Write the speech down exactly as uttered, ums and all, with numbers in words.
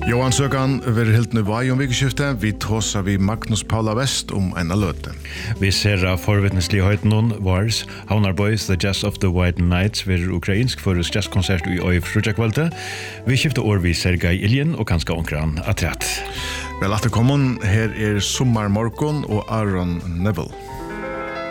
Johan Søkan ver helt nu vai om vikeskiftet. Vi tåsa vi Magnus Paula West om en løte. Vi ser av forvittnesligheten noen vars. Havnar Boys, The Jazz of the White Nights, ver ukrainsk for jazzkonsert i Øy Frutjakvalde. Vi skifter år vi Sergei Iljen og kanskje onkran Atrat. Vel at det kommer, her er Sommar Morgon og Aaron Neville.